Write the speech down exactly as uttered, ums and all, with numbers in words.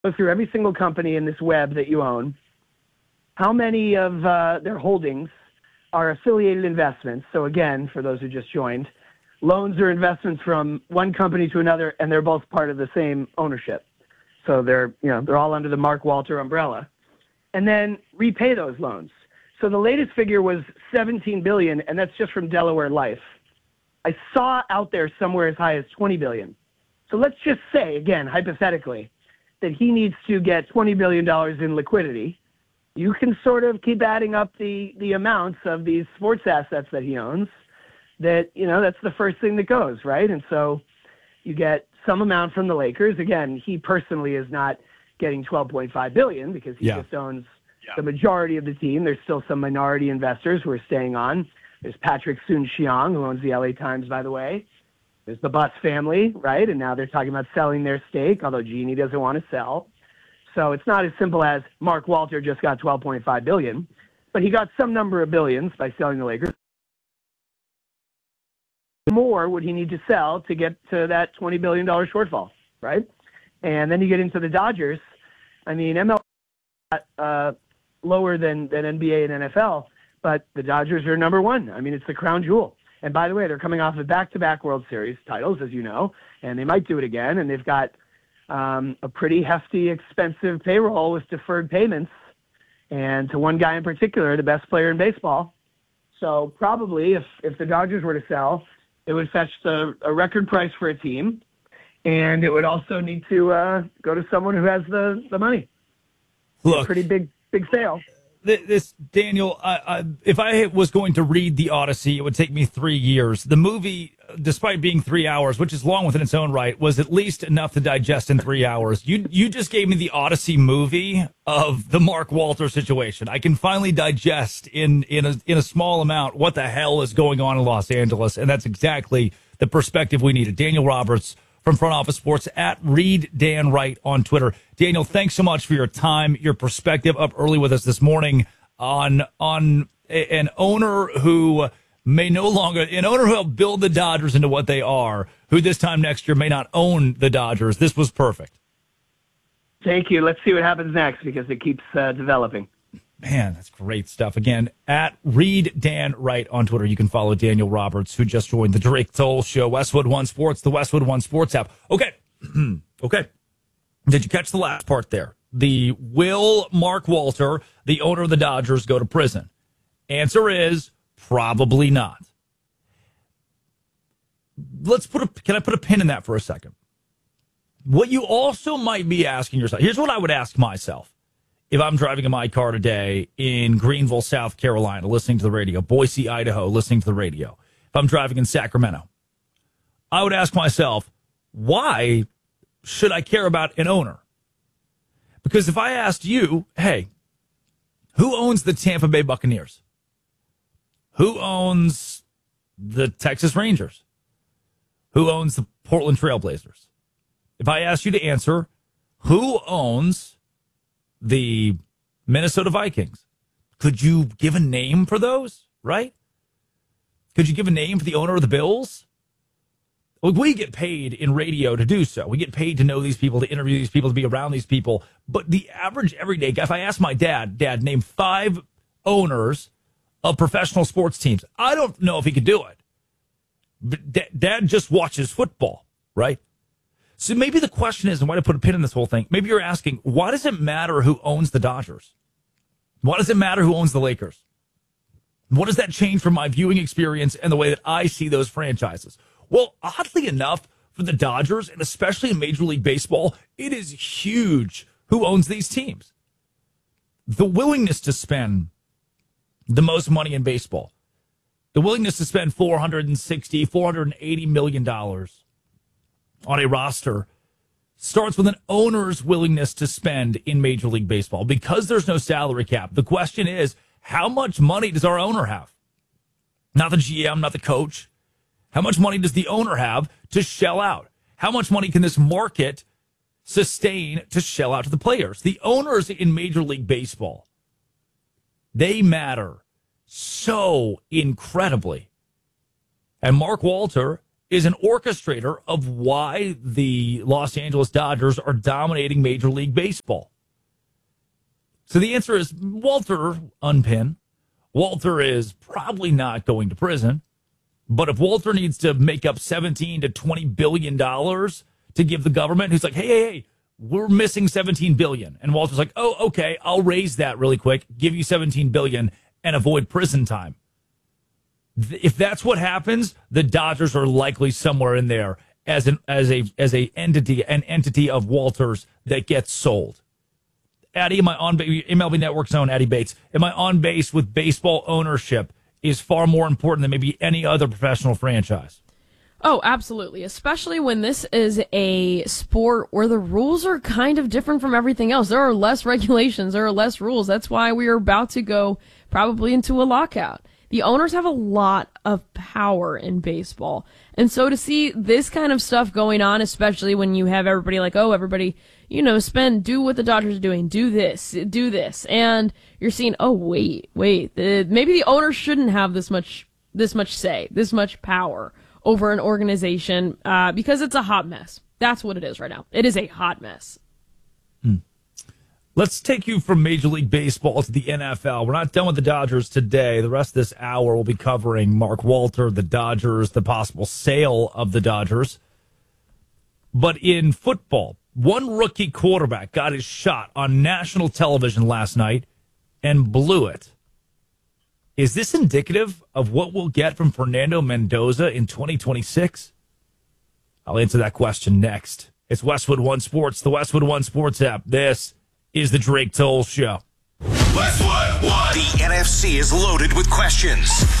go through every single company in this web that you own, how many of uh, their holdings are affiliated investments. So again, for those who just joined, loans or investments from one company to another, and they're both part of the same ownership. So they're, you know, they're all under the Mark Walter umbrella. And then repay those loans. So the latest figure was seventeen billion dollars, and that's just from Delaware Life. I saw out there somewhere as high as twenty billion dollars. So let's just say, again, hypothetically, that he needs to get twenty billion dollars in liquidity. You can sort of keep adding up the, the amounts of these sports assets that he owns. That, you know, that's the first thing that goes, right? And so you get some amount from the Lakers. Again, he personally is not getting twelve point five billion dollars because he yeah. just owns yeah. the majority of the team. There's still some minority investors who are staying on. There's Patrick Soon-Shiong, who owns the L A Times, by the way. There's the Bus family, right? And now they're talking about selling their stake, although Jeannie doesn't want to sell. So it's not as simple as Mark Walter just got twelve point five billion dollars, but he got some number of billions by selling the Lakers. More would he need to sell to get to that twenty billion dollars shortfall, right? And then you get into the Dodgers. I mean, M L B is uh, lower than, than N B A and N F L, but the Dodgers are number one. I mean, it's the crown jewel. And by the way, they're coming off of back-to-back World Series titles, as you know, and they might do it again. And they've got um, a pretty hefty, expensive payroll with deferred payments. And to one guy in particular, the best player in baseball. So probably if, if the Dodgers were to sell, it would fetch the, a record price for a team. And it would also need to uh, go to someone who has the, the money. Look, a pretty big, big sale. This, Daniel, I, I, if I was going to read The Odyssey, it would take me three years. The movie, despite being three hours, which is long within its own right, was at least enough to digest in three hours. You you just gave me the Odyssey movie of the Mark Walter situation. I can finally digest in, in, a, in a small amount what the hell is going on in Los Angeles, and that's exactly the perspective we needed. Daniel Roberts from Front Office Sports at Read Dan Wright on Twitter. Daniel, thanks so much for your time, your perspective up early with us this morning on on a, an owner who may no longer, an owner who helped build the Dodgers into what they are, who this time next year may not own the Dodgers. This was perfect. Thank you. Let's see what happens next because it keeps uh, developing. Man, that's great stuff. Again, at Read Dan Wright on Twitter. You can follow Daniel Roberts, who just joined the Drake Toll Show, Westwood One Sports, the Westwood One Sports app. Okay. okay. Did you catch the last part there? The will Mark Walter, the owner of the Dodgers, go to prison? Answer is probably not. Let's put a, can I put a pin in that for a second? What you also might be asking yourself, here's what I would ask myself. If I'm driving in my car today in Greenville, South Carolina, listening to the radio, Boise, Idaho, listening to the radio, if I'm driving in Sacramento, I would ask myself, why should I care about an owner? Because if I asked you, hey, who owns the Tampa Bay Buccaneers? Who owns the Texas Rangers? Who owns the Portland Trailblazers? If I asked you to answer, who owns the Minnesota Vikings, could you give a name for those, right? Could you give a name for the owner of the Bills? Well, we get paid in radio to do so. We get paid to know these people, to interview these people, to be around these people. But the average everyday guy, if I ask my dad, Dad, name five owners of professional sports teams, I don't know if he could do it. But d- Dad just watches football, right? So maybe the question is, and why to put a pin in this whole thing, maybe you're asking, why does it matter who owns the Dodgers? Why does it matter who owns the Lakers? What does that change from my viewing experience and the way that I see those franchises? Well, oddly enough, for the Dodgers, and especially in Major League Baseball, it is huge who owns these teams. The willingness to spend the most money in baseball, the willingness to spend four hundred sixty, four hundred eighty million dollars on a roster starts with an owner's willingness to spend in Major League Baseball. Because there's no salary cap, the question is, how much money does our owner have? Not the G M, not the coach. How much money does the owner have to shell out? How much money can this market sustain to shell out to the players? The owners in Major League Baseball, they matter so incredibly. And Mark Walter is an orchestrator of why the Los Angeles Dodgers are dominating Major League Baseball. So the answer is Walter Unpin. Walter is probably not going to prison, but if Walter needs to make up seventeen to twenty billion dollars to give the government, who's like, hey, hey, hey, we're missing seventeen billion. And Walter's like, oh, okay, I'll raise that really quick, give you seventeen billion and avoid prison time. If that's what happens, the Dodgers are likely somewhere in there as an as a as a entity, an entity of Walter's that gets sold. Addy, am I on M L B Network Zone? Addy Bates, am I on base with baseball ownership is far more important than maybe any other professional franchise? Oh, absolutely. Especially when this is a sport where the rules are kind of different from everything else. There are less regulations. There are less rules. That's why we are about to go probably into a lockout. The owners have a lot of power in baseball. And so to see this kind of stuff going on, especially when you have everybody like, oh, everybody, you know, spend, do what the Dodgers are doing, do this, do this. And you're seeing, oh, wait, wait, the, maybe the owners shouldn't have this much, this much say, this much power over an organization, uh, because it's a hot mess. That's what it is right now. It is a hot mess. Hmm. Let's take you from Major League Baseball to the N F L. We're not done with the Dodgers today. The rest of this hour we'll be covering Mark Walter, the Dodgers, the possible sale of the Dodgers. But in football, one rookie quarterback got his shot on national television last night and blew it. Is this indicative of what we'll get from Fernando Mendoza in twenty twenty-six? I'll answer that question next. It's Westwood One Sports, the Westwood One Sports app. This is the Drake Toll Show. Westwood One. The N F C is loaded with questions.